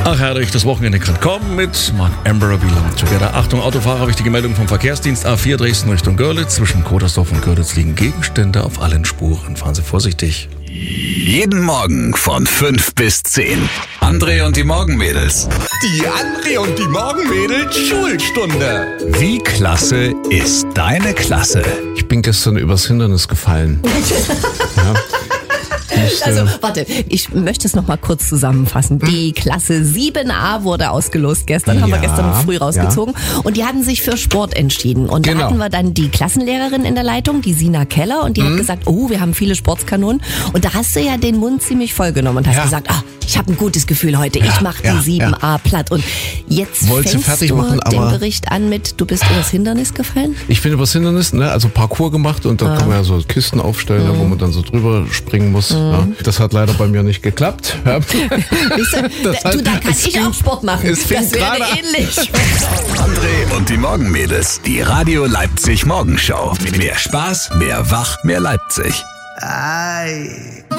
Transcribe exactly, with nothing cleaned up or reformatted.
Ach herrlich, das Wochenende kann kommen mit Mark Amber Belong Together. Achtung, Autofahrer, wichtige Meldung vom Verkehrsdienst. A vier Dresden Richtung Görlitz. Zwischen Kodersdorf und Görlitz liegen Gegenstände auf allen Spuren. Fahren Sie vorsichtig. Jeden Morgen von fünf bis zehn. André und die Morgenmädels. Die André und die Morgenmädels Schulstunde. Wie klasse ist deine Klasse? Ich bin gestern übers Hindernis gefallen. Ja. Also, warte, ich möchte es noch mal kurz zusammenfassen. Die Klasse sieben a wurde ausgelost gestern, haben Ja, wir gestern früh rausgezogen. ja. Und die hatten sich für Sport entschieden. Und Genau. da hatten wir dann die Klassenlehrerin in der Leitung, die Sina Keller. Und die Mhm. hat gesagt, oh, wir haben viele Sportskanonen. Und da hast du ja den Mund ziemlich voll genommen und hast Ja. gesagt, ah, ich habe ein gutes Gefühl heute. Ich mache die ja, sieben a platt. Und jetzt Wollte sie fängst fertig du machen, den aber- Bericht an mit, du bist übers Hindernis gefallen? Ich bin übers Hindernis, ne, also Parkour gemacht und da kann man ja so Kisten aufstellen, Mhm. ja, wo man dann so drüber springen muss. Ja. Das hat leider bei mir nicht geklappt. Ja. Siehst du, Das da, hat- du, da kann es ich ging- auch Sport machen. es fing Das wäre gerade an. ähnlich. André und die Morgenmädels. Die Radio Leipzig Morgenshow. Mehr Spaß, mehr Wach, mehr Leipzig. Ei.